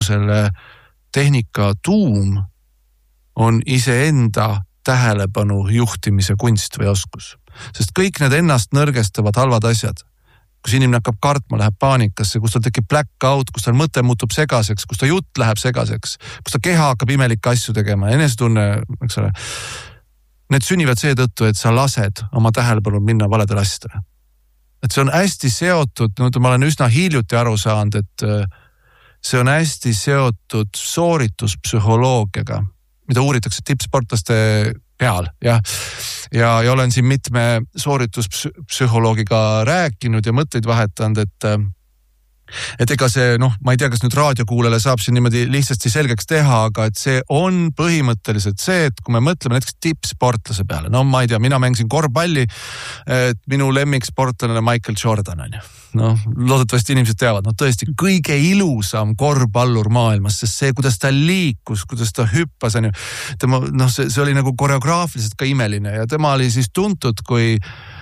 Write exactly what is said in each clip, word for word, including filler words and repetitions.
selle tehnika tuum on iseenda tähelepanu juhtimise kunst või oskus. Sest kõik need ennast nõrgestavad halvad asjad, kus inimene hakkab kartma, läheb paanikasse, kus tal tekib blackout, kus tal mõte muutub segaseks, kus ta jutt läheb segaseks, kus ta keha hakkab imelikke asju tegema, enesetunne, eks ole. Need sünnivad seetõttu, et sa lased oma tähelepanu minna valedele asjadele. Et see on hästi seotud, no, ma olen üsna hiljuti aru saanud, et see on hästi seotud soorituspsühholoogiaga, mida uuritakse tippsportlaste peal, jah. Ja, ja olen siin mitme soorituspsühholoogiga rääkinud ja mõtteid vahetanud, et et ega see, noh, ma ei tea, kas nüüd raadiokuulele saab siin niimoodi lihtsasti selgeks teha, aga et see on põhimõtteliselt see, et kui me mõtleme näiteks tippsportlase peale, no ma ei tea, mina mängisin korvpalli, et minu lemmiksportlane Michael Jordan on ju. No, loodetavasti inimesed teavad, no tõesti kõige ilusam korvpallur maailmas, sest see, kuidas ta liikus, kuidas ta hüppas, on ju, tema, noh, see, see oli nagu koreograafiliselt ka imeline ja tema oli siis tuntud, kui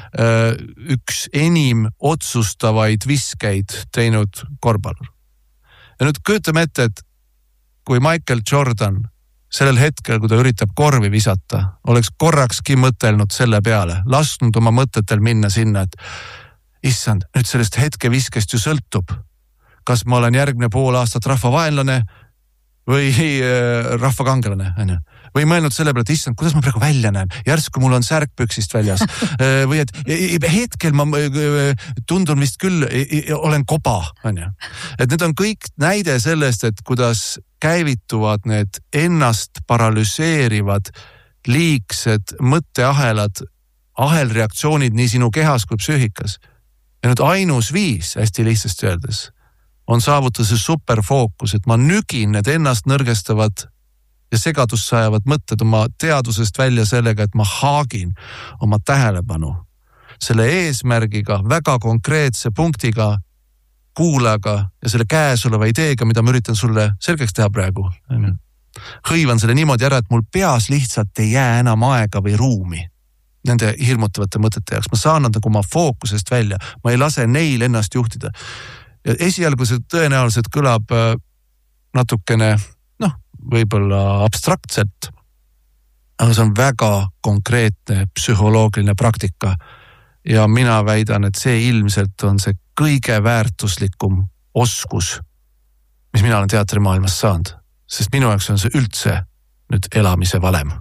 üks enim otsustavaid viskeid teinud korvpallur. Ja nüüd kujutame ette, et kui Michael Jordan sellel hetkel, kui ta üritab korvi visata, oleks korrakski mõtelnud selle peale, lasknud oma mõtetel minna sinna, et issand, nüüd sellest hetke viskest ju sõltub, kas ma olen järgmine pool aastat rahvavaenlane või rahvakangelane, on ju. Või mõelnud selle peale, et issand, kuidas ma praegu välja näen, järsku mul on särk püksist väljas või et hetkel ma tundun vist küll, olen koba, on ju. Et need on kõik näide sellest, et kuidas käivituvad need ennast paralüseerivad liigsed mõtteahelad, ahelreaktsioonid nii sinu kehas kui psüühikas. Ja nüüd ainus viis, hästi lihtsasti öeldes, on saavutada see superfookus, et ma nügin need ennast nõrgestavad ja segadust sajavad mõtted oma teadusest välja sellega, et ma haagin oma tähelepanu selle eesmärgiga, väga konkreetse punktiga, kuulajaga ja selle käesoleva ideega, mida ma üritan sulle selgeks teha praegu. Hõivan selle niimoodi ära, et mul peas lihtsalt ei jää enam aega või ruumi nende hirmutavate mõtete jaoks. Ma saan nad nagu oma fookusest välja, ma ei lase neil ennast juhtida. Ja esialgu see tõenäoliselt kõlab natukene võib-olla abstraktselt, aga see on väga konkreetne psühholoogiline praktika ja mina väidan, et see ilmselt on see kõige väärtuslikum oskus, mis mina olen teatrimaailmas saanud, sest minu jaoks on see üldse nüüd elamise valem.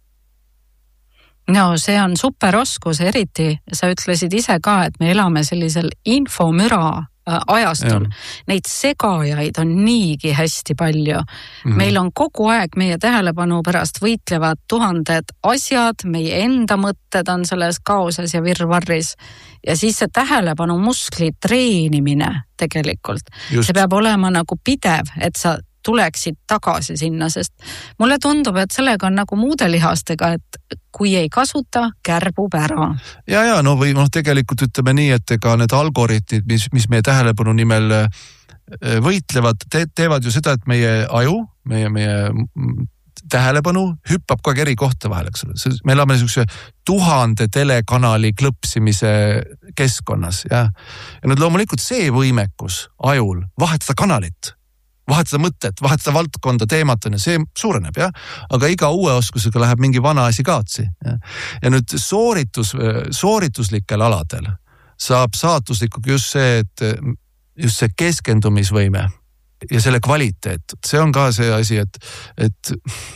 No see on super oskus, eriti sa ütlesid ise ka, et me elame sellisel infomüra ajastul. Ja. Neid segajaid on niigi hästi palju. Mm-hmm. Meil on kogu aeg meie tähelepanu pärast võitlevad tuhanded asjad, meie enda mõtted on selles kaoses ja virvarris. Ja siis see tähelepanu muskli treenimine tegelikult. Just. See peab olema nagu pidev, et sa tuleksid tagasi sinna, sest mulle tundub, et sellega on nagu muude lihastega, et kui ei kasuta, kärbub ära. Ja, ja, no või no, tegelikult ütleme nii, et ega need algoritmid, mis, mis meie tähelepanu nimel võitlevad, te, teevad ju seda, et meie aju, meie, meie tähelepanu hüppab kogu eri kohta vahel, eks ole. Me elame niisuguse tuhande telekanali klõpsimise keskkonnas, ja. Ja nüüd loomulikult see võimekus ajul vahetada kanalit, vahetada mõtet, vahetada valdkonda, teemat, see suureneb, jah? Aga iga uue oskusega läheb mingi vana asi kaotsi. Ja, ja nüüd sooritus, soorituslikel aladel saab saatuslikuga just see, et just see keskendumisvõime ja selle kvaliteet. See on ka see asi, et, et,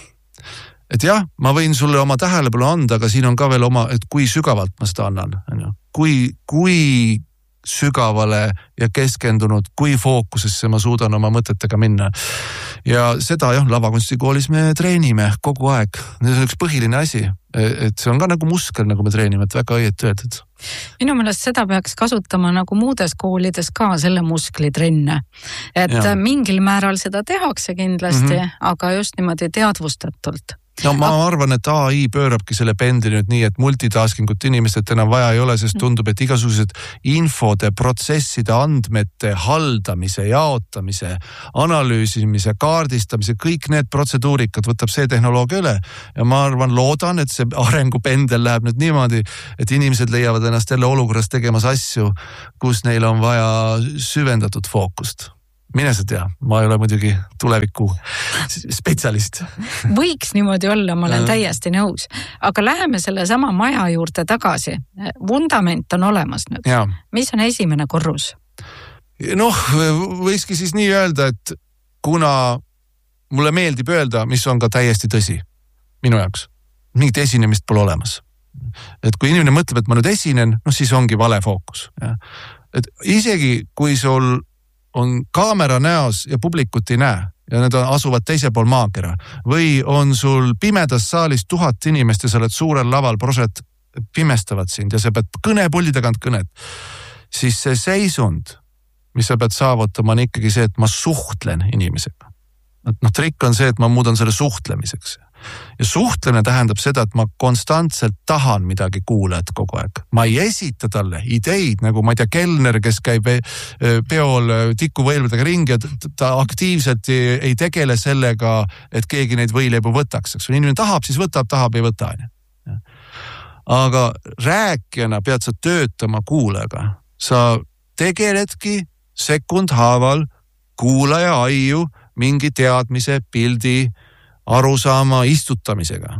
et jah, ma võin sulle oma tähelepanu anda, aga siin on ka veel oma, et kui sügavalt ma seda annan. Kui, kui sügavale ja keskendunud, kui fookusesse ma suudan oma mõtetega minna. Ja seda jah, lavakunstikoolis me treenime kogu aeg. See on üks põhiline asi, et see on ka nagu muskel, nagu me treenime, et väga õieti öeldud. Minu meelest seda peaks kasutama nagu muudes koolides ka selle musklitrenne. Et ja. Mingil määral seda tehakse kindlasti, mm-hmm. aga just niimoodi teadvustatult. No ma arvan, et A I pöörabki selle pendli nüüd nii, et multitaskingut inimesed enam vaja ei ole, sest tundub, et igasugused infode, protsesside, andmete, haldamise, jaotamise, analüüsimise, kaardistamise, kõik need protseduurikad võtab see tehnoloogia üle. Ja ma arvan, loodan, et see arengupendel läheb nüüd niimoodi, et inimesed leiavad ennast jälle olukorras tegemas asju, kus neil on vaja süvendatud fookust. Mine sa tea, ma ei ole muidugi tuleviku spetsialist. Võiks niimoodi olla, ma olen täiesti nõus. Aga läheme selle sama maja juurde tagasi. Vundament on olemas nüüd. Ja. Mis on esimene korrus? Noh, võikski siis nii öelda, et kuna mulle meeldib öelda, mis on ka täiesti tõsi minu jaoks. Mingit esinemist pole olemas. Et kui inimene mõtleb, et ma nüüd esinen, no siis ongi vale fookus. Ja. Et isegi kui sul on kaamera näos ja publikut ei näe ja need asuvad teise pool maakera või on sul pimedas saalis tuhat inimest ja sa oled suurel laval, prosed pimestavad sind ja sa pead kõnepuldi tagant kõnet, siis see seisund, mis sa pead saavutama, on ikkagi see, et ma suhtlen inimesega. Et noh, trikk on see, et ma muudan selle suhtlemiseks. Ja suhtlemine tähendab seda, et ma konstantselt tahan midagi kuulajat kogu aeg. Ma ei esita talle ideid, nagu ma ei tea, kelner, kes käib peol tikuvõilvedega ringi ja ta aktiivselt ei tegele sellega, et keegi neid võileibu võtaks. Kui inimene tahab, siis võtab, tahab, ei võta. Aga rääkijana pead sa töötama kuulajaga. Sa tegeledki sekund haaval kuulaja aiu mingi teadmise, pildi, arusaama istutamisega.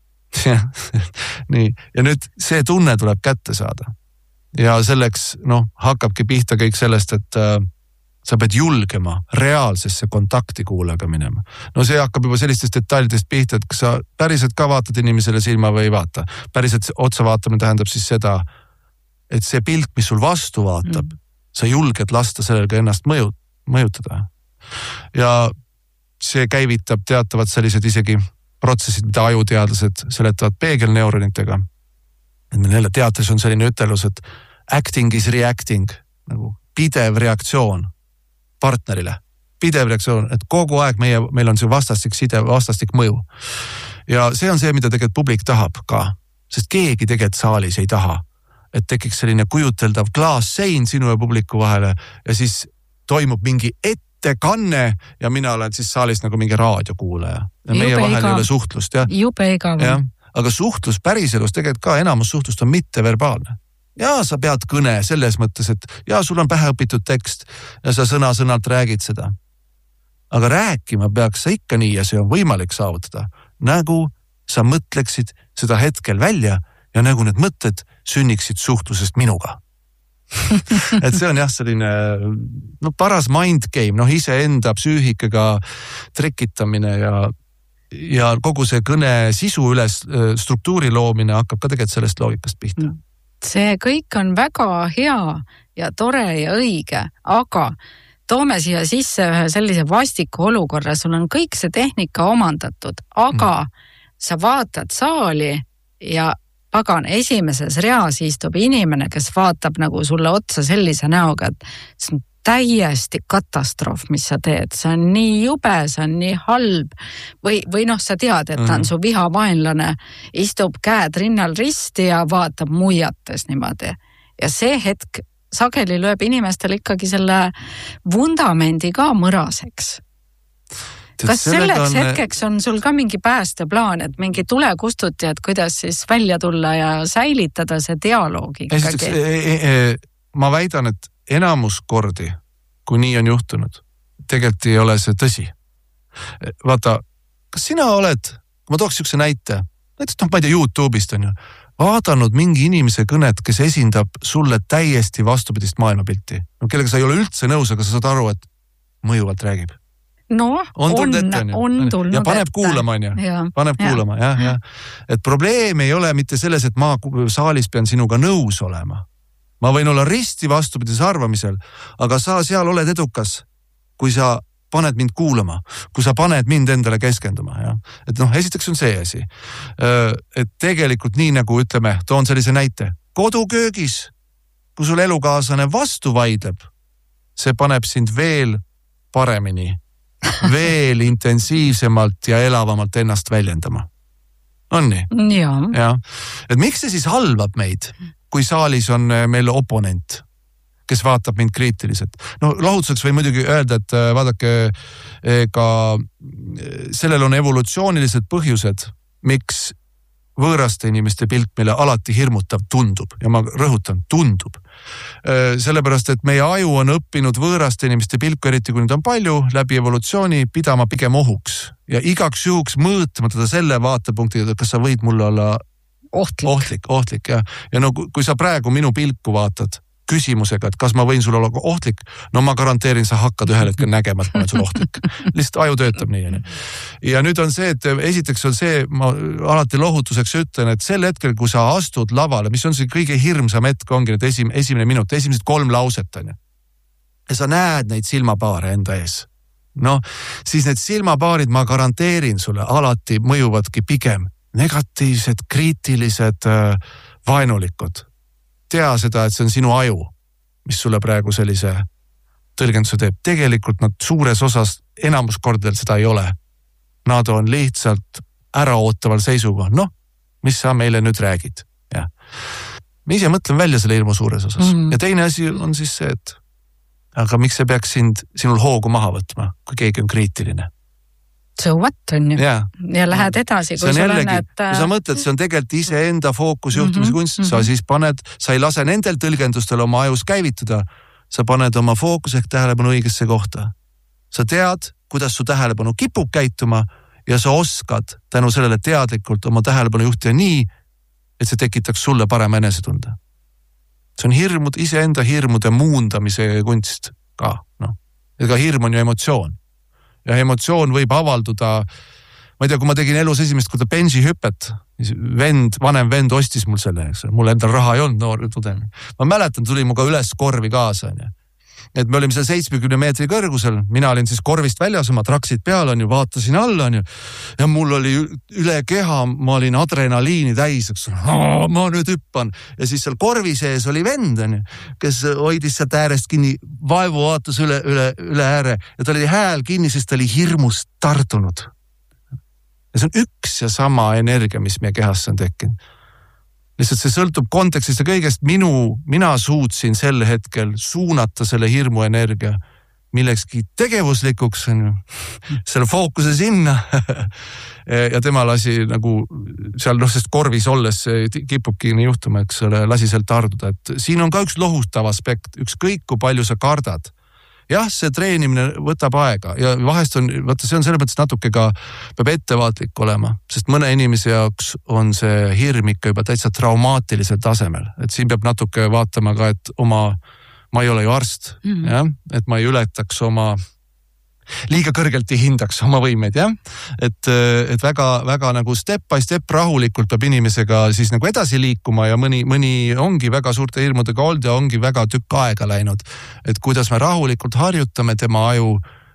Nii. Ja nüüd see tunne tuleb kätte saada. Ja selleks, noh, hakkabki pihta kõik sellest, et äh, sa pead julgema reaalsesse kontakti kuulajaga minema. No see hakkab juba sellistest detailidest pihta, et kas sa päriselt ka vaatad inimesele silma või ei vaata. Päriselt otsa vaatamine tähendab siis seda, et see pilt, mis sul vastu vaatab, mm. sa julged lasta sellega ennast mõju, mõjutada. Ja see käivitab teatavad sellised isegi protsessid, mida ajuteadlased seletavad peegelneuronitega. Et meil jälle teatris on selline ütelus, et acting is reacting, nagu pidev reaktsioon partnerile. Pidev reaktsioon, et kogu aeg meie, meil on see vastastik side, vastastik mõju. Ja see on see, mida tegelikult publik tahab ka, sest keegi tegelikult saalis ei taha, et tekiks selline kujuteldav klaassein sinu ja publiku vahele ja siis toimub mingi et kanne ja mina olen siis saalis nagu mingi raadiokuulaja. Ja meie jube vahel ei ole suhtlust. Ja, jube igav. Ja, aga suhtlus päriselus tegelikult ka enamus suhtlust on mitteverbaalne. Ja sa pead kõne selles mõttes, et ja sul on pähe õpitud tekst ja sa sõna-sõnalt räägid seda. Aga rääkima peaks sa ikka nii ja see on võimalik saavutada. Nagu sa mõtleksid seda hetkel välja ja nagu need mõtted sünniksid suhtlusest minuga. Et see on jah selline no, paras mind game, noh ise enda psüühikaga trekitamine ja, ja kogu see kõne sisu üles struktuuri loomine hakkab ka tegelikult sellest loogikast pihta. See kõik on väga hea ja tore ja õige, aga toome siia sisse ühe sellise vastiku olukorra, sul on kõik see tehnika omandatud, aga mm. sa vaatad saali ja pagan, esimeses reas istub inimene, kes vaatab nagu sulle otsa sellise näoga, et see on täiesti katastroof, mis sa teed. See on nii jube, see on nii halb. Või, või noh, sa tead, et ta on su vihavaenlane, istub käed rinnal risti ja vaatab muiates niimoodi. Ja see hetk sageli lööb inimestel ikkagi selle vundamendi ka mõraseks. Kas selleks on... hetkeks on sul ka mingi päästeplaan, et mingi tulekustuti, et kuidas siis välja tulla ja säilitada see dialoog ikkagi? E, e, e, ma väidan, et enamus kordi, kui nii on juhtunud, tegelikult ei ole see tõsi. Vaata, kas sina oled, kui ma tooks niisuguse näite, näiteks noh, ma ei tea, YouTube'ist on ju, vaadanud mingi inimese kõnet, kes esindab sulle täiesti vastupidist maailmapilti, no, kellega sa ei ole üldse nõus, aga sa saad aru, et mõjuvalt räägib. No, on, on, ette, on, on tulnud ja paneb ette. Kuulama, on ju. Ja. Paneb ja. Kuulama, jah, jah. Et probleem ei ole mitte selles, et ma saalis pean sinuga nõus olema. Ma võin olla risti vastupidises arvamisel, aga sa seal oled edukas, kui sa paned mind kuulama, kui sa paned mind endale keskenduma. Ja. Et noh, esiteks on see asi. Et tegelikult nii nagu ütleme, toon sellise näite. Koduköögis, kui sul elukaaslane vastu vaidleb, see paneb sind veel paremini veel intensiivsemalt ja elavamalt ennast väljendama. On nii? Ja. Ja. Et miks see siis halvab meid, kui saalis on meil oponent, kes vaatab mind kriitiliselt? No lahutuseks või muidugi öelda, et vaadake, ka sellel on evolutsioonilised põhjused, miks võõraste inimeste pilt, mille alati hirmutav tundub ja ma rõhutan, tundub. Sellepärast, et meie aju on õppinud võõraste inimeste pilku, eriti kui nüüd on palju, läbi evolutsiooni pidama pigem ohuks ja igaks juhuks mõõtma teda selle vaatepunktiga, et kas sa võid mulle olla ohtlik, ohtlik, ohtlik ja, ja no kui sa praegu minu pilku vaatad küsimusega, et kas ma võin sul olla ohtlik, no ma garanteerin, sa hakkad ühel hetkel nägema, et ma olen sul ohtlik. Lihtsalt aju töötab nii. Ja nüüd on see, et esiteks on see, ma alati lohutuseks ütlen, et sel hetkel, kui sa astud lavale, mis on see kõige hirmsam hetk, ongi need esim, esimene minut, esimesed kolm lauset on ju. Ja sa näed neid silmapaare enda ees. No, siis need silmapaarid, ma garanteerin sulle, alati mõjuvadki pigem negatiivsed, kriitilised, vaenulikud. Tea seda, et see on sinu aju, mis sulle praegu sellise tõlgenduse teeb. Tegelikult nad suures osas enamus kordadel seda ei ole. Nad on lihtsalt äraootaval seisuga. Noh, mis sa meile nüüd räägid? Ja. Ma ise mõtlen välja selle hirmu suures osas. Mm. Ja teine asi on siis see, et aga miks see peaks sind, sinul hoogu maha võtma, kui keegi on kriitiline? So what on ju? Ja, ja lähed edasi. Kui, jällegi, et... kui sa mõtled, see on tegelikult ise enda fookus juhtimise kunst, mm-hmm. sa siis paned, sa ei lase nendel tõlgendustel oma ajus käivituda, sa paned oma fookus ehk tähelepanu õigesse kohta. Sa tead, kuidas su tähelepanu kipub käituma ja sa oskad tänu sellele teadlikult oma tähelepanu juhtida nii, et see tekitaks sulle parem enesetunde. See on hirmud, iseenda hirmude muundamise kunst ka. No. Ega hirm on ju emotsioon. Ja emotsioon võib avalduda, ma ei tea, kui ma tegin elus esimest korda benji hüpet, vend, vanem vend ostis mul selle, mul endal raha ei olnud, noor tudeng. Ma mäletan, tuli mu ka üles korvi kaasa. Ja. Et me olime seal seitsmekümne meetri kõrgusel, mina olin siis korvist väljas, oma traksid peal on ju, vaatasin alla on ju, ja mul oli üle keha, ma olin adrenaliini täis, eks, ma nüüd hüppan. Ja siis seal korvi sees oli vend, on ju, kes hoidis sealt äärest kinni, vaevu vaatas üle, üle, üle ääre ja ta oli hääl kinni, sest ta oli hirmust tartunud. Ja see on üks ja sama energia, mis meie kehasse on tekkinud. Lihtsalt see sõltub kontekstist ja kõigest. Minu, mina suutsin sel hetkel suunata selle hirmu energia millekski tegevuslikuks, selle fookuse sinna ja tema lasi nagu seal, noh, sest korvis olles kipubki nii juhtuma, eks ole, lasi sealt tarduda. Et siin on ka üks lohutav aspekt, ükskõik kui palju sa kardad. Jah, see treenimine võtab aega ja vahest on, vaata, see on selle mõttes natuke ka peab ettevaatlik olema, sest mõne inimese jaoks on see hirm ikka juba täitsa traumaatilisel tasemel, et siin peab natuke vaatama ka, et oma, ma ei ole ju arst, mm-hmm. jah, et ma ei ületaks oma, liiga kõrgelt ei hindaks oma võimeid, jah, et, et väga, väga nagu step by step rahulikult peab inimesega siis nagu edasi liikuma ja mõni, mõni ongi väga suurte hirmudega olnud ja ongi väga tükk aega läinud, et kuidas me rahulikult harjutame tema aju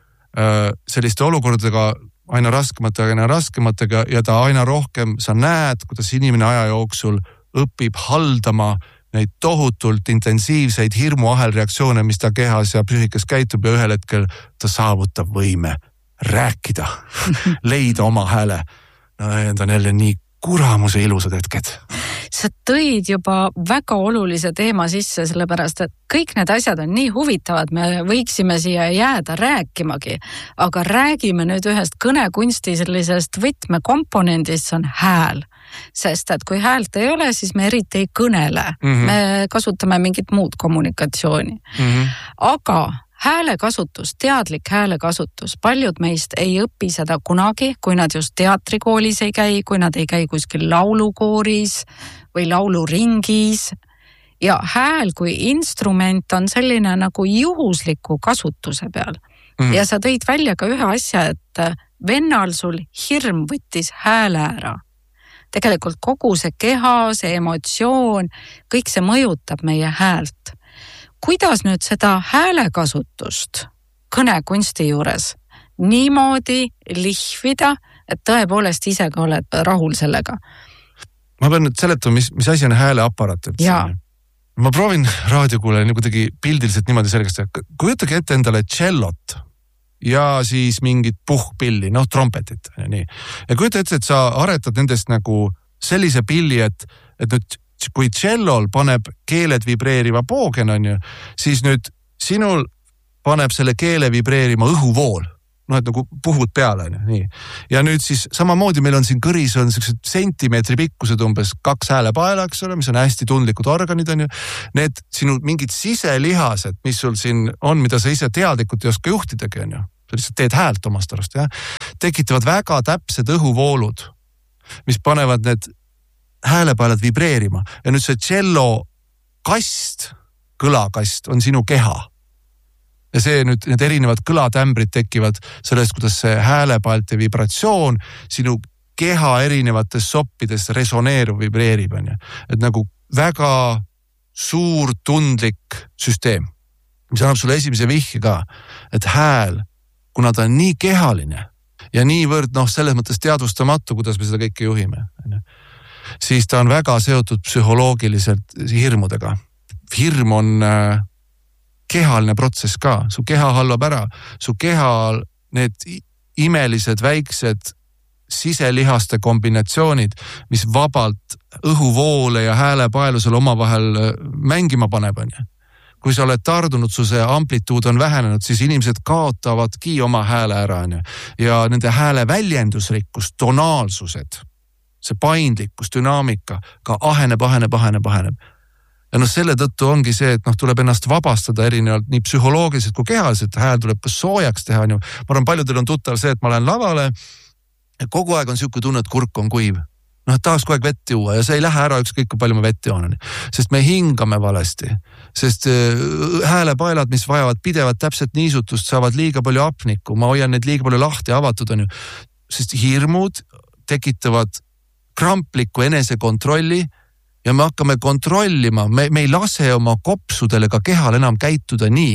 äh, selliste olukordadega aina raskematega, aina raskematega ja ta aina rohkem, sa näed, kuidas inimene aja jooksul õpib haldama neid tohutult intensiivseid hirmuahelreaktsioone, mis ta kehas ja psüühikas käitub ja ühel hetkel ta saavutab võime rääkida, leida oma hääle. No, need on jälle nii kuramuse ilusad hetked. Sa tõid juba väga olulise teema sisse, sellepärast, et kõik need asjad on nii huvitavad, me võiksime siia jääda rääkimagi, aga räägime nüüd ühest kõnekunsti sellisest võtmekomponendist, see on hääl. Sest et kui häält ei ole, siis me eriti ei kõnele. Mm-hmm. Me kasutame mingit muud kommunikatsiooni. Mm-hmm. Aga häälekasutus, teadlik häälekasutus, paljud meist ei õpi seda kunagi, kui nad just teatrikoolis ei käi, kui nad ei käi kuskil laulukooris või lauluringis. Ja hääl kui instrument on selline nagu juhusliku kasutuse peal. Mm-hmm. Ja sa tõid välja ka ühe asja, et vennal sul hirm võttis hääle ära. Tegelikult kogu see keha, see emotsioon, kõik see mõjutab meie häält. Kuidas nüüd seda häälekasutust kõnekunsti juures niimoodi lihvida, et tõepoolest ise ka oled rahul sellega? Ma pean nüüd seletama, mis, mis asi on hääleaparaat. Ma proovin raadiokuulele nii kuidagi pildiliselt niimoodi selgeks teha. Kujutage ette endale tšellot ja siis mingit puhkpilli, noh, trompetit. Nii. Ja kujuta ette, et sa aretad nendest nagu sellise pilli, et, et nüüd kui tšellol paneb keeled vibreeriva poogen, on ju, siis nüüd sinul paneb selle keele vibreerima õhuvool. noh, et nagu puhud peale, nii. Ja nüüd siis samamoodi meil on siin kõris on sellised sentimeetri pikkused umbes kaks häälepaela, eks ole, mis on hästi tundlikud organid, on ju. Need sinu mingid siselihased, mis sul siin on, mida sa ise teadlikult ei oska juhtidagi, on ju. Sa lihtsalt teed häält omast arust, jah. Tekitavad väga täpsed õhuvoolud, mis panevad need häälepaelad vibreerima. Ja nüüd see cello kast, kõlakast on sinu keha. Ja see nüüd, need erinevad kõlatämbrid tekivad sellest, kuidas see häälepaelte vibratsioon sinu keha erinevates soppides resoneerub, vibreerib, on ju. Et nagu väga suur tundlik süsteem, mis annab sulle esimese vihje ka, et hääl, kuna ta on nii kehaline ja niivõrd, noh, selles mõttes teadvustamatu, kuidas me seda kõike juhime, siis ta on väga seotud psühholoogiliselt hirmudega. Hirm on kehaline protsess ka, su keha halvab ära, su kehal need imelised väiksed siselihaste kombinatsioonid, mis vabalt õhuvoole ja häälepaelusel omavahel mängima paneb, on ju. Kui sa oled tardunud, su see amplituud on vähenenud, siis inimesed kaotavadki oma hääle ära, on ju. Ja nende hääle väljendusrikkus, tonaalsused, see paindlikkus, dünaamika ka aheneb, aheneb, aheneb, aheneb. Ja noh, selle tõttu ongi see, et noh, tuleb ennast vabastada erinevalt nii psühholoogiliselt kui kehaliselt, hääl tuleb ka soojaks teha, on ju. Ma arvan, paljudel on tuttav see, et ma lähen lavale ja kogu aeg on siuke tunne, et kurk on kuiv. Noh, tahaks kogu aeg vett juua ja see ei lähe ära ükskõik, kui palju ma vett joon. Sest me hingame valesti, sest häälepaelad, mis vajavad pidevat täpset niisutust, saavad liiga palju apnikku, ma hoian neid liiga palju lahti avatud, on ju. Sest hirmud tekitavad krampliku enesekontrolli ja me hakkame kontrollima, me, me ei lase oma kopsudele ka kehal enam käituda nii,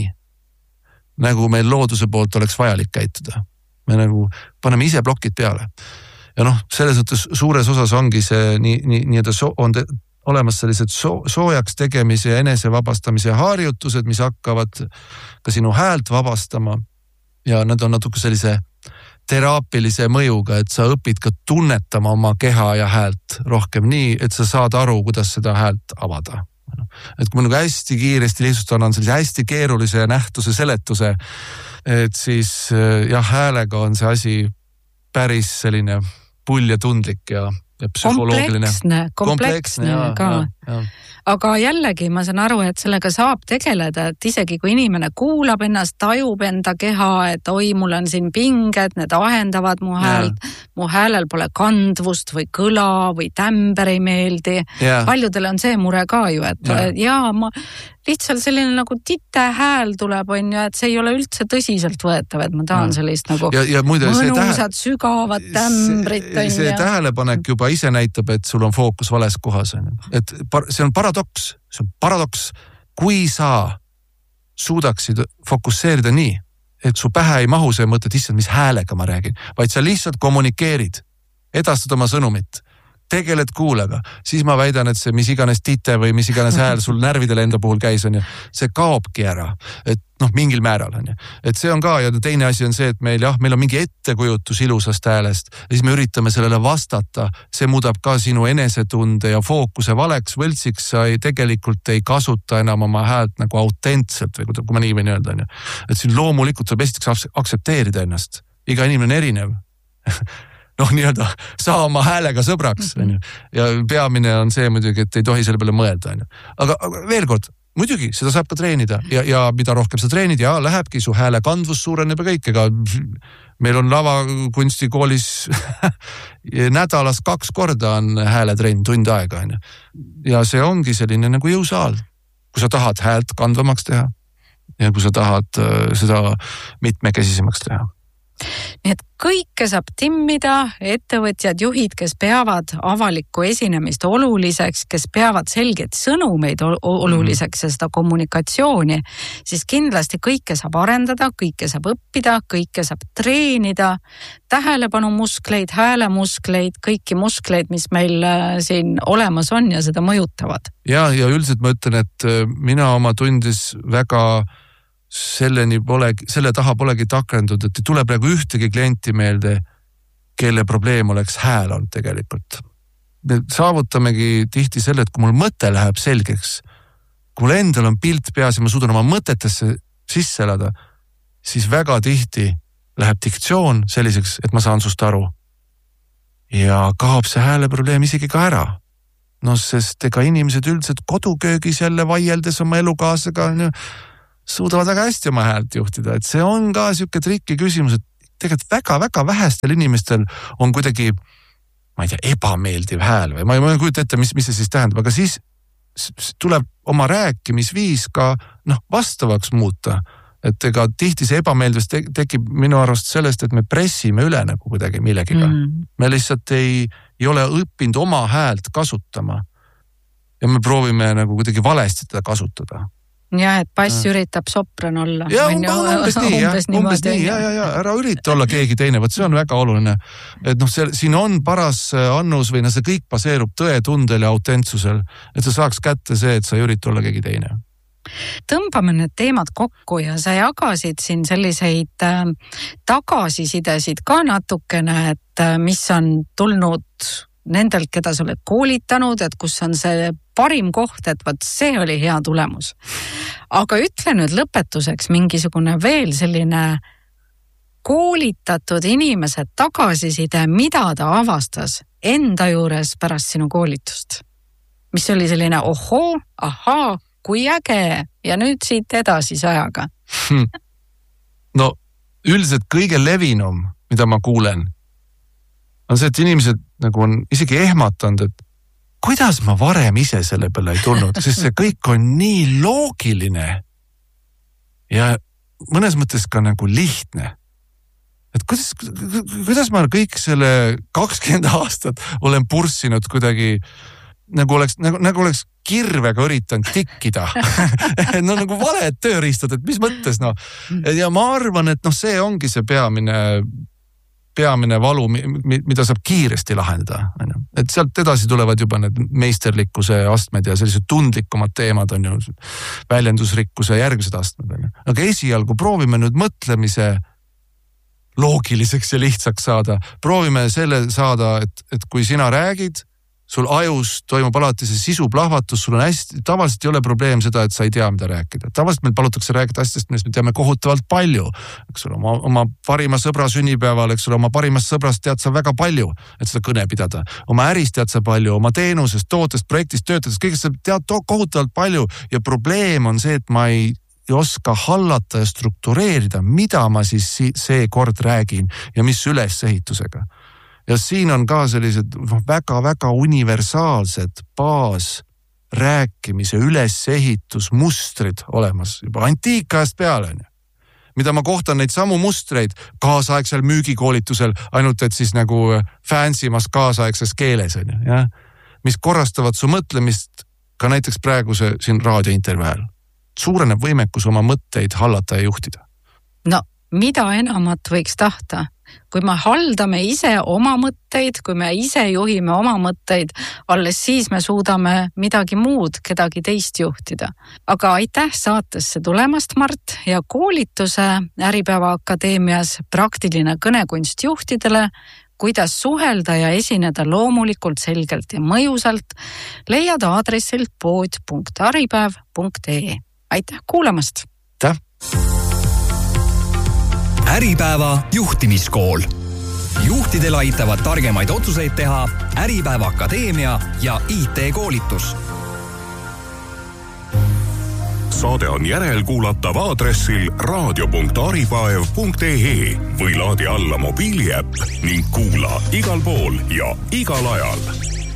nagu meil looduse poolt oleks vajalik käituda. Me nagu paneme ise plokid peale. Ja noh, selles mõttes suures osas ongi see nii, nii, nii so, on te, olemas sellised so, soojaks tegemise ja enese vabastamise harjutused, mis hakkavad ka sinu häält vabastama ja nad on natuke sellise teraapilise mõjuga, et sa õpid ka tunnetama oma keha ja häält rohkem nii, et sa saad aru, kuidas seda häält avada. Et kui ma nagu hästi kiiresti lihtsalt annan sellise hästi keerulise nähtuse seletuse, et siis jah, häälega on see asi päris selline pull ja tundlik ja, ja psühholoogiline. Kompleksne, kompleksne ja, ka. Ja, ja. Aga jällegi ma saan aru, et sellega saab tegeleda, et isegi kui inimene kuulab ennast, tajub enda keha, et oi, mul on siin pinged, need ahendavad mu häält, mu häälel pole kandvust või kõla või tämber ei meeldi. Ja. Paljudel on see mure ka ju, et ja, ja ma lihtsalt selline nagu tite hääl tuleb, on ju, et see ei ole üldse tõsiselt võetav, et ma tahan ja. Sellist nagu ja, ja muide, mõnusad, tähe... sügavat tämbrit. See, see ja. Tähelepanek juba ise näitab, et sul on fookus vales kohas. Et see on paradoks, see on paradoks, kui sa suudaksid fokusseerida nii, et su pähe ei mahu see mõte, et issand, mis häälega ma räägin, vaid sa lihtsalt kommunikeerid, edastad oma sõnumit, tegeled kuulega, siis ma väidan, et see mis iganes tite või mis iganes hääl sul närvidele enda puhul käis, on ju, see kaobki ära, et noh, mingil määral on ju. Et see on ka, ja teine asi on see, et meil jah, meil on mingi ettekujutus ilusast häälest ja siis me üritame sellele vastata, see muudab ka sinu enesetunde ja fookuse valeks, võltsiks, sa ei, tegelikult ei kasuta enam oma häält nagu autentselt või kui ma nii võin öelda, on ju. Et siin loomulikult saab esiteks aksepteerida ennast, iga inimene on erinev. noh, nii-öelda saa oma häälega sõbraks, on ju. Ja peamine on see muidugi, et ei tohi selle peale mõelda, on ju. Aga, aga veel kord, muidugi, seda saab ka treenida ja, ja mida rohkem sa treenid ja lähebki, su hääle kandvus suureneb ja kõik, ega meil on lavakunstikoolis nädalas kaks korda on hääletrenn tund aega, on ju. Ja see ongi selline nagu jõusaal, kui sa tahad häält kandvamaks teha ja kui sa tahad seda mitmekesisemaks teha. Nii et kõike saab timmida, ettevõtjad, juhid, kes peavad avalikku esinemist oluliseks, kes peavad selgeid sõnumeid oluliseks ja seda kommunikatsiooni, siis kindlasti kõike saab arendada, kõike saab õppida, kõike saab treenida, tähelepanumuskleid, häälemuskleid, kõiki muskleid, mis meil siin olemas on ja seda mõjutavad. Ja, ja üldiselt ma ütlen, et mina oma tundis väga selleni pole, selle taha polegi takrendud, et ei tule praegu ühtegi klienti meelde, kelle probleem oleks hääl olnud tegelikult. Me saavutamegi tihti selle, et kui mul mõte läheb selgeks, kui mul endal on pilt peas ja ma suudan oma mõtetesse sisse elada, siis väga tihti läheb diktsioon selliseks, et ma saan sust aru. Ja kaob see hääleprobleem isegi ka ära. No sest ega inimesed üldiselt koduköögis jälle vaieldes oma elukaasega suudavad väga hästi oma häält juhtida. Et see on ka siuke trikki küsimus, et tegelikult väga-väga vähestel inimestel on kuidagi, ma ei tea, ebameeldiv hääl või ma ei kujuta ette, mis, mis see siis tähendab, aga siis tuleb oma rääkimisviis ka noh, vastavaks muuta. Et ega tihti see ebameeldivus tekib minu arust sellest, et me pressime üle nagu kuidagi millegiga. Mm. Me lihtsalt ei, ei ole õppinud oma häält kasutama. Ja me proovime nagu kuidagi valesti teda kasutada. Ja, et pass ja. Üritab sopran olla. Ja, umbes nii, ja, umbes nii, ja, ja, ja, ära ürita olla keegi teine, võt see on väga oluline. Et noh, see, siin on paras annus või no see kõik baseerub tõetundel ja autentsusel, et sa saaks kätte see, et sa ei ürita olla keegi teine. Tõmbame need teemad kokku ja sa jagasid siin selliseid äh, tagasisidesid ka natukene, et äh, mis on tulnud nendelt, keda sa oled koolitanud, et kus on see parim koht, et võt see oli hea tulemus. Aga ütle nüüd lõpetuseks mingisugune veel selline koolitatud inimese tagasiside, mida ta avastas enda juures pärast sinu koolitust. Mis oli selline ohoo, ahaa, kui äge ja nüüd siit edasi sajaga. No üldiselt kõige levinum, mida ma kuulen, on see, et inimesed nagu on isegi ehmatanud, et kuidas ma varem ise selle peale ei tulnud, sest see kõik on nii loogiline ja mõnes mõttes ka nagu lihtne. Et kuidas, kuidas ma kõik selle kakskümmend aastat olen purssinud kuidagi nagu oleks, nagu, nagu oleks kirvega üritanud tikkida. No nagu valed tööriistad, et mis mõttes, no. Ja ma arvan, et noh, see ongi see peamine, peamine valu, mida saab kiiresti lahendada. Et sealt edasi tulevad juba need meisterlikkuse astmed ja sellised tundlikumad teemad on ju väljendusrikkuse järgmised astmed. Aga esialgu proovime nüüd mõtlemise loogiliseks ja lihtsaks saada. Proovime selle saada, et, et kui sina räägid, sul ajus toimub alati see sisuplahvatus, sul on hästi, tavaliselt ei ole probleem seda, et sa ei tea, mida rääkida. Tavaliselt meil palutakse rääkida asjast, millest me teame kohutavalt palju. Eks ole, oma, oma parima sõbra sünnipäeval, eks ole, oma parimast sõbrast tead sa väga palju, et seda kõne pidada. Oma ärist tead sa palju, oma teenusest, tootest, projektist, töötadest, kõigest sa tead kohutavalt palju ja probleem on see, et ma ei ei oska hallata ja struktureerida, mida ma siis see kord räägin ja mis ülesehitusega. Ja siin on ka sellised väga-väga universaalsed baas rääkimise ülesehitusmustrid olemas juba antiikajast peale. Mida ma kohtan neid samu mustreid kaasaegsel müügikoolitusel, ainult et siis nagu fansimas kaasaegses keeles, ja? Mis korrastavad su mõtlemist ka näiteks praeguse siin raadiointervjuu ajal. Suureneb võimekus oma mõtteid hallata ja juhtida. No, mida enamat võiks tahta? Kui me haldame ise oma mõtteid, kui me ise juhime oma mõtteid, alles siis me suudame midagi muud, kedagi teist juhtida. Aga aitäh saatesse tulemast, Mart, ja koolituse Äripäeva Akadeemias praktiline kõnekunst juhtidele, kuidas suhelda ja esineda loomulikult, selgelt ja mõjusalt, leiad aadressilt pood punkt aripäev punkt ee. Aitäh kuulamast! Aitäh! Äripäeva juhtimiskool. Juhtidel aitavad targemaid otsuseid teha Äripäeva Akadeemia ja I T-koolitus. Saade on järelkuulatav aadressil raadio punkt aripäev punkt ee või laadi alla mobiiliäpp ning kuula igal pool ja igal ajal.